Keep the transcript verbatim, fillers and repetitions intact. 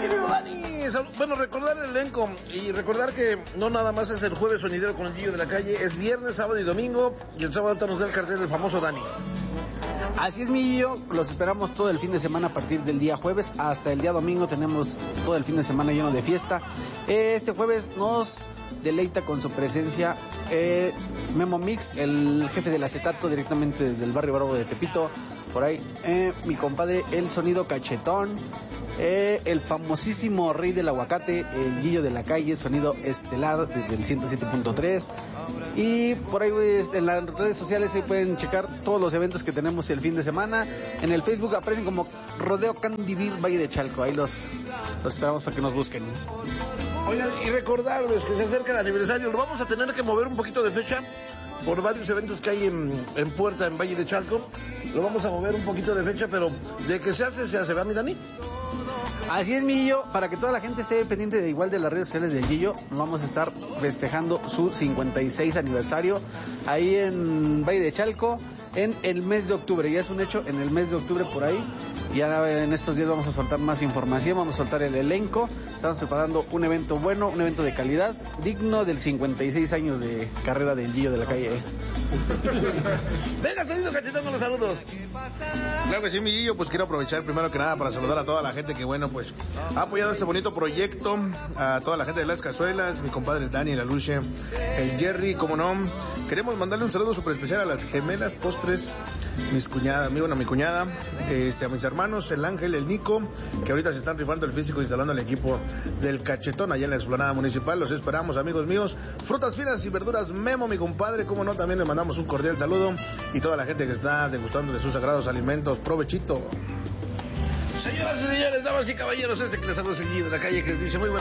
querido Dani. Bueno, recordar el elenco y recordar que no nada más es el jueves sonidero con el Gillo de la Calle, es viernes, sábado y domingo, y el sábado ahorita nos da el cartel del famoso Dani. Así es, mi Gillo, los esperamos todo el fin de semana a partir del día jueves hasta el día domingo. Tenemos todo el fin de semana lleno de fiesta. Este jueves nos deleita con su presencia eh, Memo Mix, el jefe del acetato, directamente desde el barrio Bravo de Tepito, por ahí, eh, mi compadre El Sonido Cachetón, eh, el famosísimo Rey del Aguacate, el Gillo de la Calle, sonido estelar desde el ciento siete punto tres, y por ahí pues, en las redes sociales ahí pueden checar todos los eventos que tenemos el fin de semana. En el Facebook aparecen como Rodeo Candivir Valle de Chalco, ahí los, los esperamos para que nos busquen. Oigan, y recordarles que se acerca el aniversario, lo vamos a tener que mover un poquito de fecha por varios eventos que hay en, en puerta en Valle de Chalco. Lo vamos a mover un poquito de fecha, pero de que se hace, se hace, ¿verdad, mi Dani? Así es, mi Gillo, para que toda la gente esté pendiente de igual de las redes sociales del Gillo, vamos a estar festejando su cincuenta y seis aniversario ahí en Valle de Chalco en el mes de octubre. Ya es un hecho, en el mes de octubre por ahí. Ya en estos días vamos a soltar más información, vamos a soltar el elenco. Estamos preparando un evento bueno, un evento de calidad, digno del cincuenta y seis años de carrera del Gillo de la Calle. Venga, Sonido Cachetón, con los saludos. Claro que sí, mi Gillo, pues quiero aprovechar primero que nada para saludar a toda la gente que, bueno, pues ha apoyado este bonito proyecto, a toda la gente de Las Cazuelas, mi compadre Dani, la Luche, el Jerry, como no. Queremos mandarle un saludo súper especial a las gemelas postres, mis cuñadas, mi, bueno, mi cuñada, este, a mis hermanos, el Ángel, el Nico, que ahorita se están rifando el físico instalando el equipo del Cachetón allá en la explanada municipal. Los esperamos, amigos míos. Frutas finas y verduras Memo, mi compadre, como no, también le mandamos un cordial saludo, y toda la gente que está degustando de sus sagrados alimentos, provechito. Señoras y señores, damas y caballeros, este que les habla es el Gillo de la Calle, que les dice muy buenas